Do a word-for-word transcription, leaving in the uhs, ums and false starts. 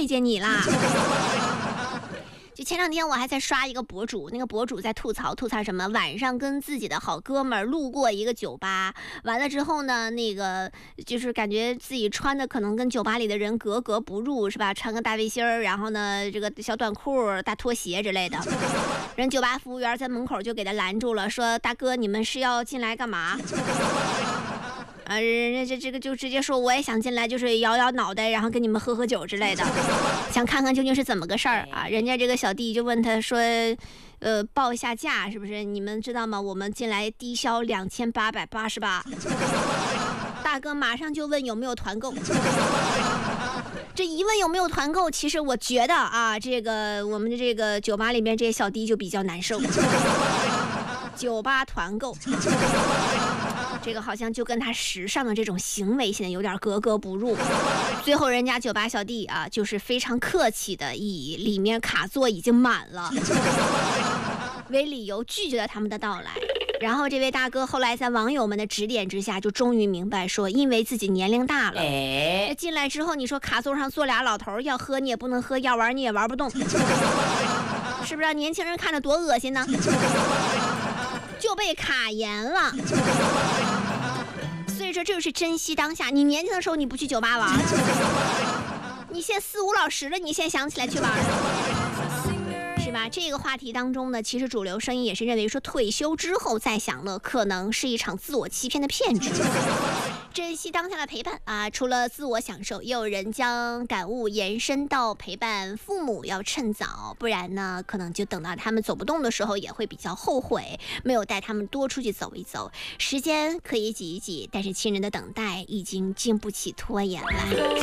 待见你啦。就前两天我还在刷一个博主，那个博主在吐槽吐槽什么，晚上跟自己的好哥们儿路过一个酒吧，完了之后呢，那个就是感觉自己穿的可能跟酒吧里的人格格不入，是吧？穿个大背心儿，然后呢这个小短裤、大拖鞋之类的，人酒吧服务员在门口就给他拦住了，说大哥，你们是要进来干嘛？啊，人家这这个就直接说我也想进来，就是摇摇脑袋，然后跟你们喝喝酒之类的，想看看究竟是怎么个事儿啊。人家这个小弟就问他说，呃，报一下价是不是？你们知道吗？我们进来低消两千八百八十八。大哥马上就问有没有团购。这一问有没有团购，其实我觉得啊，这个我们的这个酒吧里面这些小弟就比较难受。酒吧团购。这个好像就跟他时尚的这种行为现在有点格格不入。最后人家酒吧小弟啊，就是非常客气的以里面卡座已经满了为理由拒绝了他们的到来。然后这位大哥后来在网友们的指点之下，就终于明白说，因为自己年龄大了，哎，进来之后你说卡座上坐俩老头，要喝你也不能喝，要玩你也玩不动，是不是？年轻人看着多恶心呢，就被卡严了。所以说这就是珍惜当下，你年轻的时候你不去酒吧玩，你现在四五老十了，你现在想起来去玩，是吧？这个话题当中呢，其实主流声音也是认为说，退休之后再享乐可能是一场自我欺骗的骗局。珍惜当下的陪伴啊，除了自我享受，也有人将感悟延伸到陪伴父母要趁早，不然呢可能就等到他们走不动的时候也会比较后悔，没有带他们多出去走一走。时间可以挤一挤，但是亲人的等待已经经不起拖延了。